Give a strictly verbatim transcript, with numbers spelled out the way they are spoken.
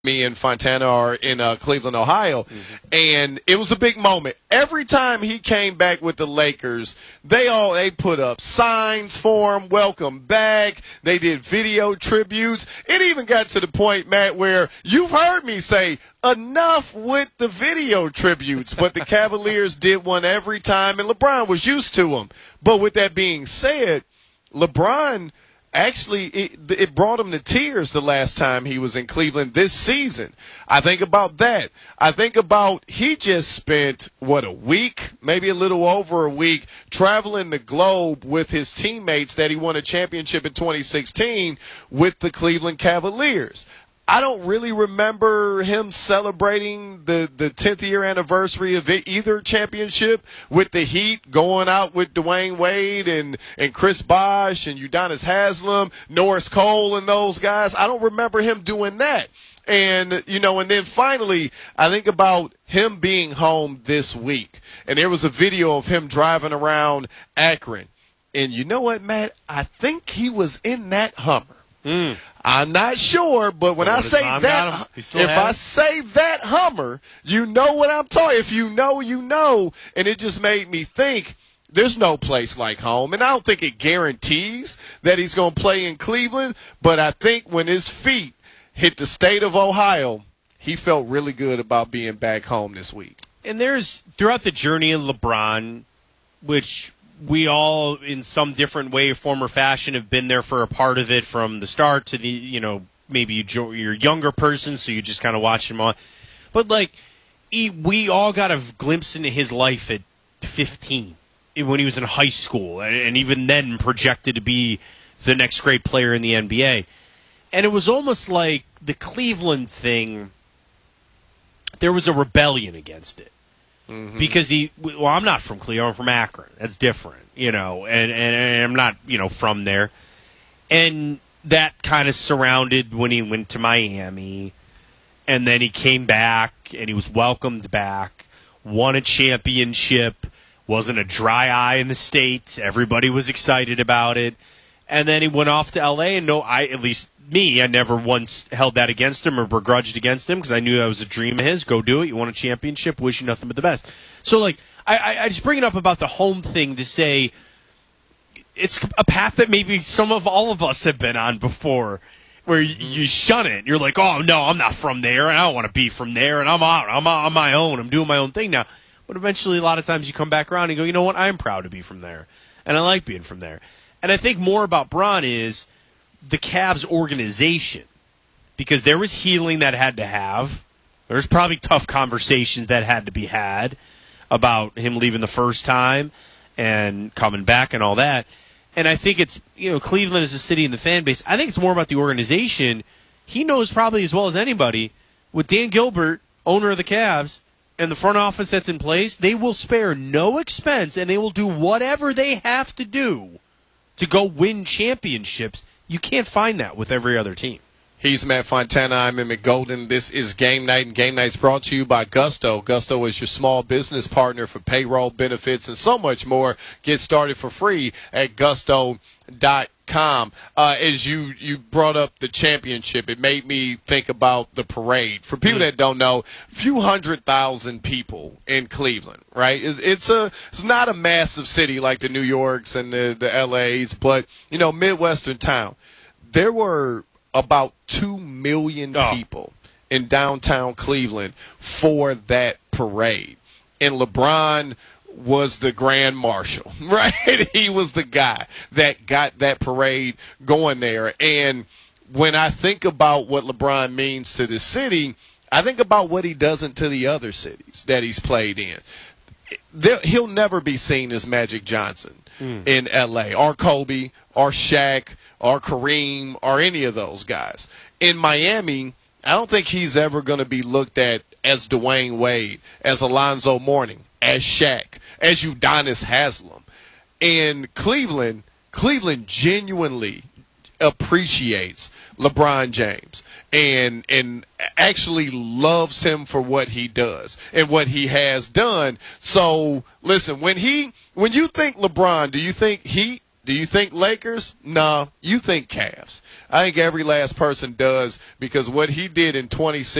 me and Fontana are in uh, Cleveland, Ohio, mm-hmm. and it was a big moment. Every time he came back with the Lakers, they all they put up signs for him, welcome back. They did video tributes. It even got to the point, Matt, where you've heard me say, enough with the video tributes, but the Cavaliers did one every time, and LeBron was used to them. But with that being said, LeBron – Actually, it, it brought him to tears the last time he was in Cleveland this season. I think about that. I think about he just spent, what, a week, maybe a little over a week, traveling the globe with his teammates that he won a championship in twenty sixteen with the Cleveland Cavaliers. I don't really remember him celebrating the, the tenth year anniversary of either championship with the Heat, going out with Dwayne Wade and, and Chris Bosh and Udonis Haslem, Norris Cole and those guys. I don't remember him doing that. And, you know, and then finally, I think about him being home this week. And there was a video of him driving around Akron. And you know what, Matt? I think he was in that Hummer. Mm. I'm not sure, but when I say that, if I say that Hummer, you know what I'm talking. If you know, you know. And it just made me think there's no place like home. And I don't think it guarantees that he's going to play in Cleveland, but I think when his feet hit the state of Ohio, he felt really good about being back home this week. And there's, throughout the journey of LeBron, which we all, in some different way, form, or fashion, have been there for a part of it from the start to the, you know, maybe you, you're a younger person, so you just kind of watch him on. But, like, he, we all got a glimpse into his life at fifteen, when he was in high school, and, and even then projected to be the next great player in the N B A. And it was almost like the Cleveland thing, there was a rebellion against it. Mm-hmm. Because he, well, I'm not from Cleveland, I'm from Akron. That's different, you know, and, and, and I'm not, you know, from there. And that kind of surrounded when he went to Miami, and then he came back, and he was welcomed back, won a championship, wasn't a dry eye in the States. Everybody was excited about it. And then he went off to L A, and no, I, at least me, I never once held that against him or begrudged against him because I knew that was a dream of his. Go do it. You won a championship. Wish you nothing but the best. So, like, I, I, I just bring it up about the home thing to say it's a path that maybe some of all of us have been on before, where you, you shun it. You're like, oh, no, I'm not from there, and I don't want to be from there, and I'm out. I'm on my own. I'm doing my own thing now. But eventually, a lot of times you come back around and you go, you know what? I'm proud to be from there, and I like being from there. And I think more about Bron is the Cavs organization, because there was healing that had to have. There's probably tough conversations that had to be had about him leaving the first time and coming back and all that. And I think it's, you know, Cleveland is a city and the fan base. I think it's more about the organization. He knows probably as well as anybody, with Dan Gilbert, owner of the Cavs, and the front office that's in place, they will spare no expense and they will do whatever they have to do to go win championships. You can't find that with every other team. He's Matt Fontana. I'm Emmett Golden. This is Game Night, and Game Night's brought to you by Gusto. Gusto is your small business partner for payroll, benefits, and so much more. Get started for free at gusto dot com. Uh, as you, you brought up the championship, it made me think about the parade. For people mm. that don't know, a few hundred thousand people in Cleveland, right? It's, it's, a, it's not a massive city like the New Yorks and the, the L A's, but, you know, Midwestern town. There were about two million oh. people in downtown Cleveland for that parade. And LeBron was the grand marshal, right? He was the guy that got that parade going there. And when I think about what LeBron means to the city, I think about what he doesn't to the other cities that he's played in. He'll never be seen as Magic Johnson mm. in L A, or Kobe, or Shaq, or Kareem, or any of those guys. In Miami, I don't think he's ever going to be looked at as Dwayne Wade, as Alonzo Mourning, as Shaq, as Udonis Haslem. In Cleveland, Cleveland genuinely appreciates LeBron James and and actually loves him for what he does and what he has done. So, listen, when he when you think LeBron, do you think Heat? Do you think Lakers? No, you think Cavs. I think every last person does, because what he did in twenty sixteen